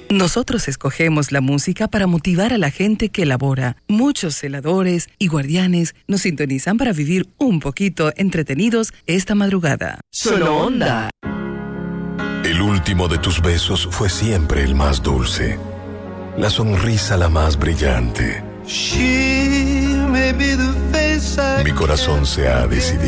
Nosotros escogemos la música para motivar a la gente que elabora. Muchos celadores y guardianes nos sintonizan para vivir un poquito entretenidos esta madrugada. Solo Onda. El último de tus besos fue siempre el más dulce. La sonrisa la más brillante. Mi corazón se ha decidido.